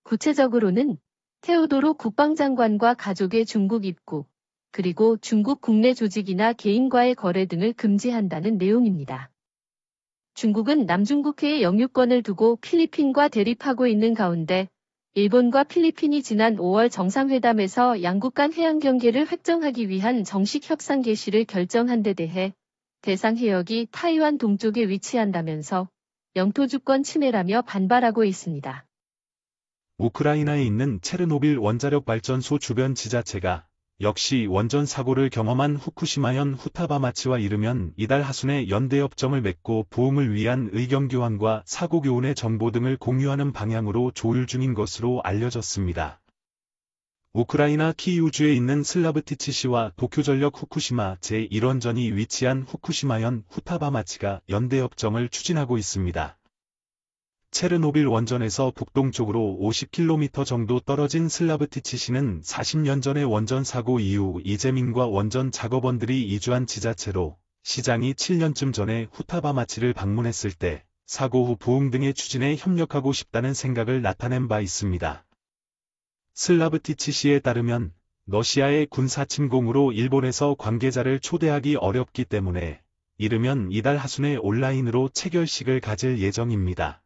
구체적으로는 테오도로 국방장관과 가족의 중국 입국, 그리고 중국 국내 조직이나 개인과의 거래 등을 금지한다는 내용입니다. 중국은 남중국해의 영유권을 두고 필리핀과 대립하고 있는 가운데 일본과 필리핀이 지난 5월 정상회담에서 양국 간 해양 경계를 획정하기 위한 정식 협상 개시를 결정한 데 대해 대상 해역이 타이완 동쪽에 위치한다면서 영토 주권 침해라며 반발하고 있습니다. 우크라이나에 있는 체르노빌 원자력 발전소 주변 지자체가 역시 원전 사고를 경험한 후쿠시마현 후타바마치와 이르면 이달 하순에 연대협정을 맺고 부흥을 위한 의견교환과 사고교훈의 정보 등을 공유하는 방향으로 조율 중인 것으로 알려졌습니다. 우크라이나 키이우주에 있는 슬라브티치시와 도쿄전력 후쿠시마 제1원전이 위치한 후쿠시마현 후타바마치가 연대협정을 추진하고 있습니다. 체르노빌 원전에서 북동쪽으로 50km 정도 떨어진 슬라브티치시는 40년 전의 원전 사고 이후 이재민과 원전 작업원들이 이주한 지자체로 시장이 7년쯤 전에 후타바마치를 방문했을 때 사고 후 부흥 등의 추진에 협력하고 싶다는 생각을 나타낸 바 있습니다. 슬라브티치시에 따르면 러시아의 군사 침공으로 일본에서 관계자를 초대하기 어렵기 때문에 이르면 이달 하순에 온라인으로 체결식을 가질 예정입니다.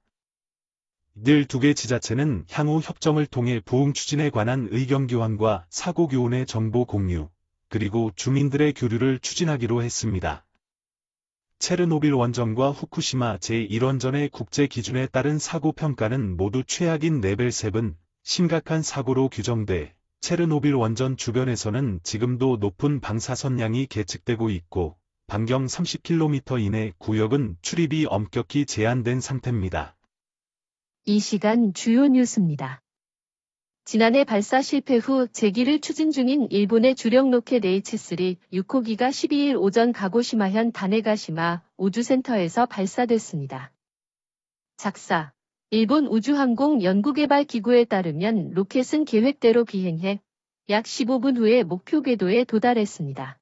이들 두 개 지자체는 향후 협정을 통해 부흥 추진에 관한 의견 교환과 사고 교훈의 정보 공유, 그리고 주민들의 교류를 추진하기로 했습니다. 체르노빌 원전과 후쿠시마 제1원전의 국제 기준에 따른 사고 평가는 모두 최악인 레벨 7, 심각한 사고로 규정돼 체르노빌 원전 주변에서는 지금도 높은 방사선량이 계측되고 있고 반경 30km 이내 구역은 출입이 엄격히 제한된 상태입니다. 이 시간 주요 뉴스입니다. 지난해 발사 실패 후 재기를 추진 중인 일본의 주력 로켓 H3 6호기가 12일 오전 가고시마현 다네가시마 우주센터에서 발사됐습니다. 작사, 일본 우주항공연구개발기구에 따르면 로켓은 계획대로 비행해 약 15분 후에 목표 궤도에 도달했습니다.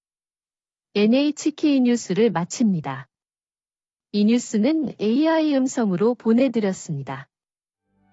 NHK 뉴스를 마칩니다. 이 뉴스는 AI 음성으로 보내드렸습니다.